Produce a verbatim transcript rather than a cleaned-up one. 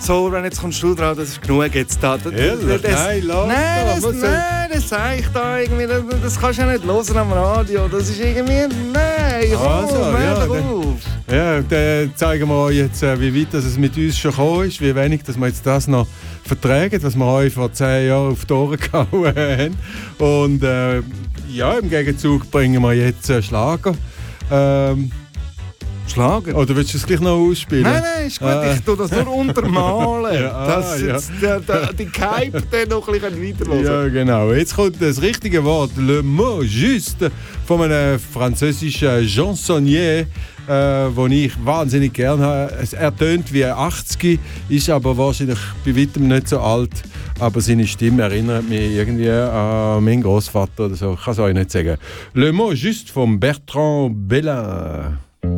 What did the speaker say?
so, wenn jetzt kommst du drauf, das ist genug jetzt da. Das, Ehrlich? das, Nein, lass nein, das. das, nein, das sage ich da irgendwie, das, das kannst du ja nicht hören am Radio. Das ist irgendwie, nein, komm, Also, hör ja, doch dann- auf. Ja, dann zeigen wir euch jetzt, äh, wie weit dass es mit uns schon gekommen ist, wie wenig dass wir jetzt das noch vertragen, was wir euch vor zehn Jahren auf die Ohren gehauen haben. Und äh, ja, im Gegenzug bringen wir jetzt äh, Schlager. Ähm, Schlager? oder willst du es gleich noch ausspielen? Nein, nein, ist gut, Ah. ich tue das nur untermalen. Ja, ah, dass ja. jetzt der, der, die Hype dann noch ein bisschen weiterhören. Ja, genau. Jetzt kommt das richtige Wort, le mot juste, von einem französischen Chansonnier, äh, den ich wahnsinnig gerne habe. Es ertönt wie achtzig, ist aber wahrscheinlich bei weitem nicht so alt. Aber seine Stimme erinnert mich irgendwie an meinen Großvater oder so. Ich kann es euch nicht sagen. Le mot juste von Bertrand Belin.